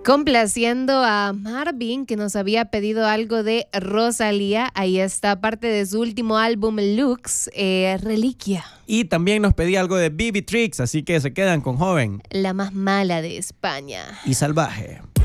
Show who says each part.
Speaker 1: Complaciendo a Marvin, que nos había pedido algo de Rosalía. Ahí está parte de su último álbum Lux, Reliquia.
Speaker 2: Y también nos pedía algo de Bibi Tricks, así que se quedan con Joven
Speaker 1: La más mala de España.
Speaker 2: y Salvaje.